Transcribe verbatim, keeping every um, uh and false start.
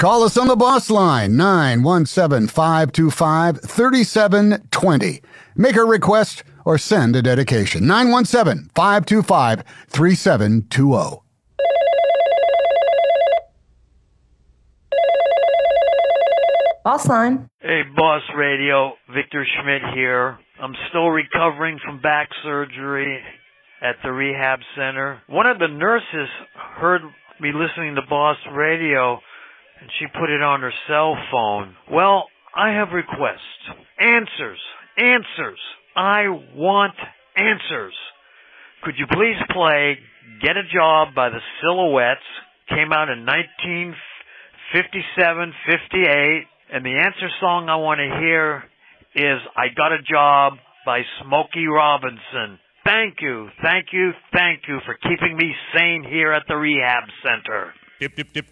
Call us on the boss line, nine one seven, five two five, three seven two zero. Make a request or send a dedication, nine one seven, five two five, three seven two zero. Boss line. Hey, Boss Radio, Victor Schmidt here. I'm still recovering from back surgery at the rehab center. One of the nurses heard me listening to Boss Radio, and she put it on her cell phone. Well, I have requests. Answers. Answers. I want answers. Could you please play Get a Job by the Silhouettes? Came out in nineteen fifty-seven, fifty-eight. And the answer song I want to hear is I Got a Job by Smokey Robinson. Thank you, thank you, thank you for keeping me sane here at the rehab center. Dip, dip, dip.